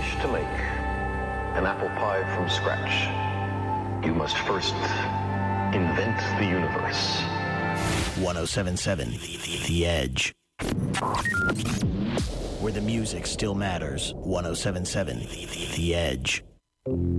wish to make an apple pie from scratch, you must first invent the universe. 107.7 The Edge. Where the music still matters. 107.7 The Edge.